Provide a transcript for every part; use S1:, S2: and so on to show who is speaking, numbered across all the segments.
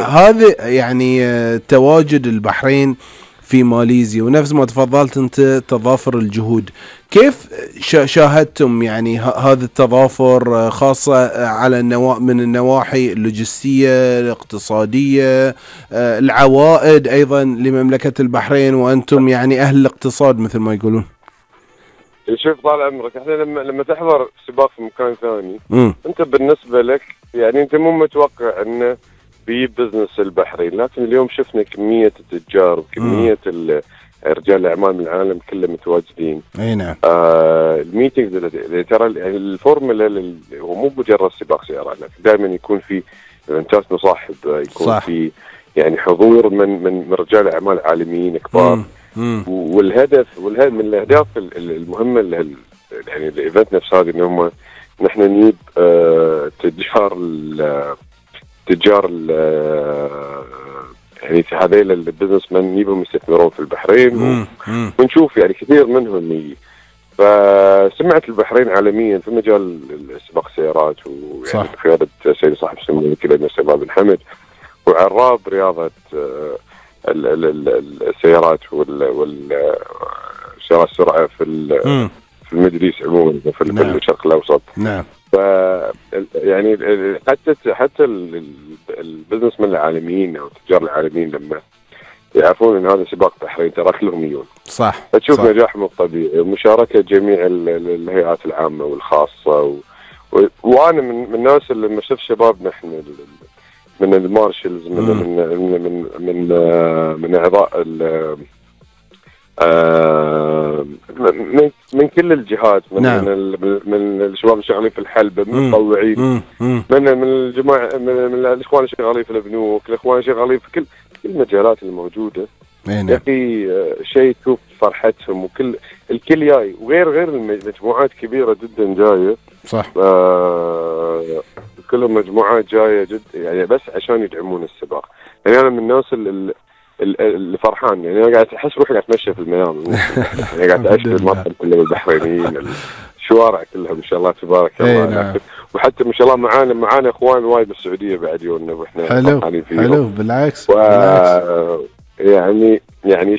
S1: هذا يعني تواجد البحرين في ماليزيا، ونفس ما تفضلت انت تضافر الجهود، كيف شاهدتم يعني هذا التضافر، خاصة على من النواحي اللوجستية الاقتصادية، العوائد ايضا لمملكة البحرين، وانتم يعني اهل الاقتصاد مثل ما يقولون؟
S2: شوف طال عمرك، احنا لما تحضر سباق في مكان ثاني انت بالنسبة لك يعني انت مو متوقع انه بزنس البحرين، لكن اليوم شفنا كمية التجار وكمية رجال الاعمال من العالم كله متواجدين.
S1: اي نعم.
S2: الميتنجز ترى الفورمولا هو مو مجرد سباق سيارات، لكن دائما يكون في انتاج مصاحب، يكون صح. في يعني حضور من رجال اعمال عالميين كبار. والهدف من الاهداف المهمه يعني الايفنت نفس هذه انهم نحن نجيب تجار يعني هذيل البزنس مان نجيبهم يستثمرون في البحرين، ونشوف يعني كثير منهم يجي. فسمعت البحرين عالميا في مجال سباق السيارات، ويعني بقيادة سيد صاحب سمو الوكيل السيد بن حمد، وعراب رياضة السيارات والسيارات السرعة في المدريس عموما في الشرق الأوسط.
S1: نعم.
S2: يعني حتى البزنس من العالميين او التجار العالميين لما يعرفون ان هذا سباق بحرين ترى كلهم يجون.
S1: صح.
S2: تشوف نجاح مو طبيعي، ومشاركه جميع الهيئات العامه والخاصه، وانا من الناس اللي لما شفت شبابنا احنا من المارشلز من اعضاء من كل الجهات،
S1: نعم.
S2: من الشباب اللي شغالين في الحلبة، من المتطوعين، من الجماعة، من الاخوان اللي شغالين في البنوك، الاخوان اللي شغالين في كل المجالات الموجودة. يا اخي شيء تشوف فرحتهم، وكل الكل جاي، وغير المجموعات كبيرة جدا جاية. صح. كلهم مجموعات جاية جد يعني بس عشان يدعمون السباق. يعني انا من الناس اللي فرحان، يعني انا قاعد احس روحي قاعد اتمشى في الميدان، يعني قاعد اشوف المطعم كله البحرينيين، الشوارع كلها ما شاء الله تبارك الله. وحتى ما شاء الله معانا اخوان وايد بالسعوديه بعد يونا، واحنا فرحانين فيهم.
S1: حلو بالعكس.
S2: يعني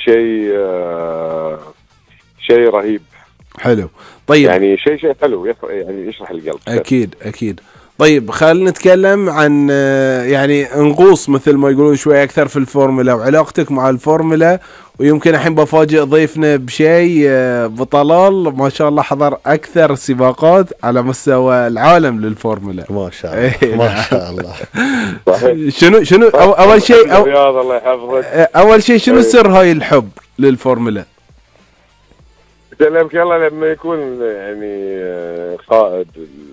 S2: شيء رهيب.
S1: حلو. طيب
S2: يعني شيء حلو يعني يشرح القلب.
S1: اكيد. طيب خلينا نتكلم عن يعني نغوص مثل ما يقولون شوي أكثر في الفورمولا وعلاقتك مع الفورمولا، ويمكن الحين بفاجئ ضيفنا بشيء. بطلال ما شاء الله حضر أكثر سباقات على مستوى العالم للفورمولا.
S3: ما شاء الله. ما شاء الله.
S1: شنو أول شيء
S2: الله يحفظك.
S1: أول شيء شنو سر هاي الحب للفورمولا؟
S2: سلامك الله. لما يكون يعني قائد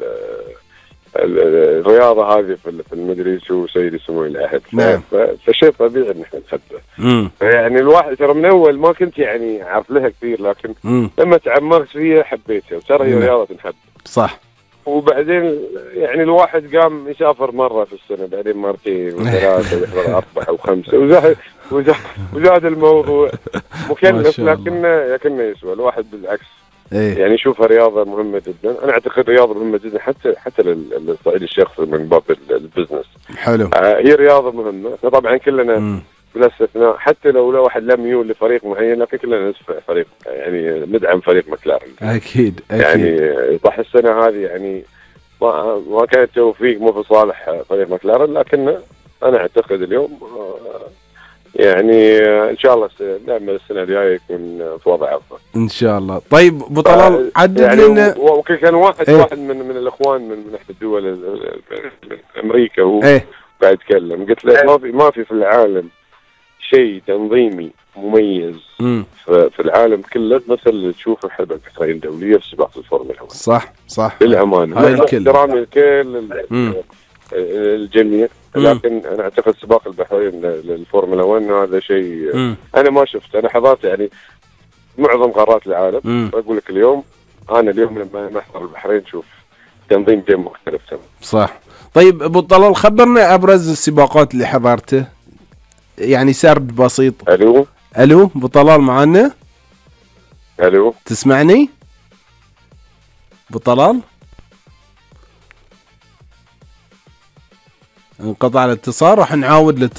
S2: الرياضة هذه في المدري شو سيدي سمو العهد، فشيء طبيعي ان احنا نحبه. يعني الواحد ترى من اول ما كنت يعني عارف لها كثير، لكن لما تعمقت فيها حبيتها، وترى هي رياضة تنحب.
S1: صح.
S2: وبعدين يعني الواحد قام يسافر مرة في السنة، بعدين مرتين وثلاثة ويحضر 4 أو 5، وزاد الموضوع مكلف، لكنه يسوى. الواحد بالعكس يعني يشوفها رياضة مهمة جدا. أنا أعتقد رياضة مهمة جدا حتى للصعيد الشخصي من باب البزنس.
S1: حلو.
S2: هي رياضة مهمة. طبعا كلنا بلا استثناء، حتى لو واحد لم يميل لفريق معين، لكن كلنا ندعم فريق، يعني ندعم فريق مكلارن.
S1: أكيد.
S2: يعني صح السنة هذه يعني ما كان التوفيق مو في صالح فريق مكلارن، لكن أنا أعتقد اليوم يعني ان شاء الله نعمل السنه الجايه يكون في وضع افضل
S1: ان شاء الله. طيب ابو طلال عدد
S2: يعني
S1: لنا.
S2: وكان واحد من الاخوان من احد الدول امريكا، هو قاعد يتكلم، قلت له ما في العالم شيء تنظيمي مميز في العالم كله مثل تشوف الحلبة البحرين الدوليه في سباق الفورمولا 1.
S1: صح
S2: بالامانه. احترامي لكل الجميع، لكن انا اعتقد سباق البحرين للفورمولا 1 هذا شيء انا ما شفت. انا حضرت يعني معظم قارات العالم، اقول لك اليوم لما احضر البحرين شوف تنظيم جيم مختلف تماما.
S1: صح. طيب ابو طلال خبرنا ابرز السباقات اللي حضرته، يعني سرد بسيط. الو ابو طلال معنا؟
S2: الو
S1: تسمعني ابو طلال؟ انقطع الاتصال، راح نعاود